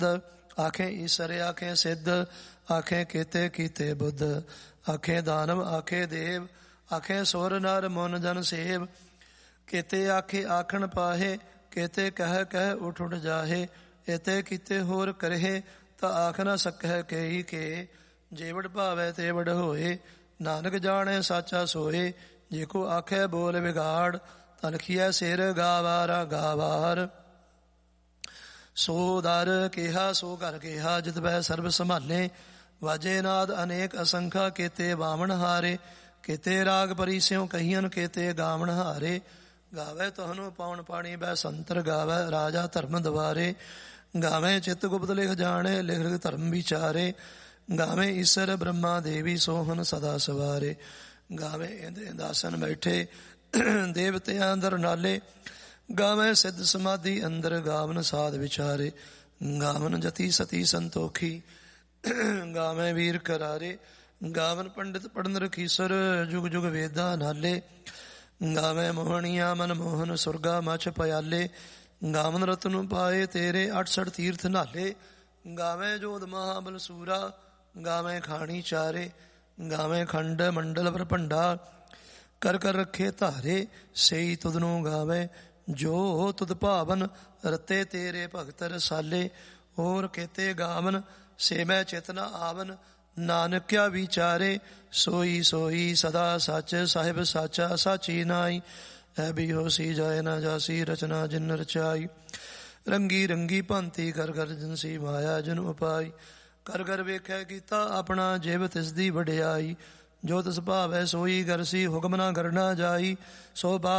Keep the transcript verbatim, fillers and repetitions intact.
आखे ईसर आखे सिद्ध आखे केते कीते बुद्ध आखे दानव आखे देव आखे सुर नर मुन जन सेव केते आखे आखण पाहे केते कह कह उठ उठ जाहे एते कीते होर करहे ता आख न सकह केही के जेवड़ भावै तेवड़ होए नानक जाने साचा सोए जेको आखे बोल बिगाड़ तनखिया सिर गावारा गावार सो दर केहा सो घर केहा जित वह सर्व संभाले वाजे नाद अनेक असंख्या केते बामण हारे केते राग परी स्यों कहियन केते गावण हारे गावे तहनु पाउन पाणी बह संतर गावे राजा धर्म द्वारे गावे चित गुप्त लिख जाने लिख लिख धर्म विचारे गावे ईश्वर ब्रह्मा देवी सोहन सदा सवारे गावे इंद इंदासन बैठे देवतियां दर नाले गावे सिद्ध समाधि अंदर गावन साध विचारे गावन जति सती संतोखी गावे वीर करारे गावन पंडित पढ़न रखीसर जुग जुग वेदा नाले गावे मोहनिया मन मोहन सुरगा मछ पयाले गावन रतन पाए तेरे अठसठ तीर्थ नाले गावे जोध महाबल सूरा गावे खानी चारे गावे खंड मंडल पर भंडा कर कर रखे धारे सेई तुदनु गावे जो तुद भावन रते तेरे भगत रसाले और केते गावन से मैं चेतना आवन नानक क्या विचारे सोई सोई सदा सच साहिब साचा साची नाई है भी हो सी जाए ना जासी रचना जिन रचाई रंगी रंगी भांति कर कर जिनसी माया जिन उपाई कर कर वेख्या कीता अपना जिव तिसदी वडियाई जो तिस भावै सोई करसी हुक्म ना करना जाई सो